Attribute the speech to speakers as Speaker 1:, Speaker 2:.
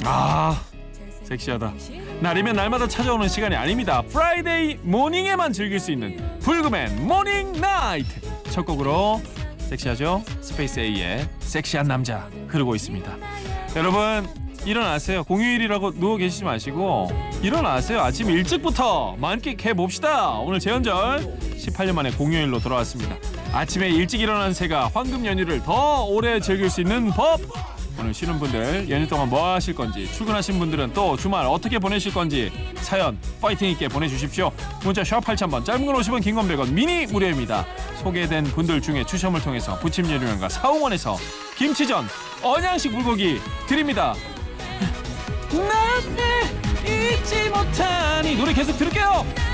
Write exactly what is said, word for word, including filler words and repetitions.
Speaker 1: 아, 섹시하다. 날이면 날마다 찾아오는 시간이 아닙니다. 프라이데이 모닝에만 즐길 수 있는 불금엔 모닝 나이트. 첫 곡으로 섹시하죠? 스페이스 A의 섹시한 남자 흐르고 있습니다. 여러분 일어나세요. 공휴일이라고 누워 계시지 마시고 일어나세요. 아침 일찍부터 만끽해봅시다. 오늘 재연절 십팔 년 만에 공휴일로 돌아왔습니다. 아침에 일찍 일어난 새가 황금 연휴를 더 오래 즐길 수 있는 법. 오늘 쉬는 분들 연휴 동안 뭐 하실 건지, 출근하신 분들은 또 주말 어떻게 보내실 건지 사연 파이팅 있게 보내주십시오. 문자 샵 팔천 번, 짧은 건 오십 원, 긴 건 백 원, 미니 무료입니다. 소개된 분들 중에 추첨을 통해서 부침 요리명가 사홍원에서 김치전 언양식 불고기 드립니다. 난 잊지 못하니 노래 계속 들을게요.